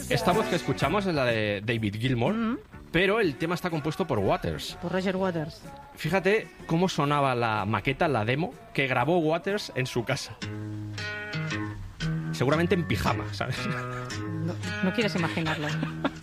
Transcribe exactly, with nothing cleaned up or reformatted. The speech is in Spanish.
Esta voz que escuchamos es la de David Gilmour, mm-hmm. pero el tema está compuesto por Waters. Por Roger Waters. Fíjate cómo sonaba la maqueta, la demo, que grabó Waters en su casa. Seguramente en pijama, ¿sabes? No, no quieres imaginarlo.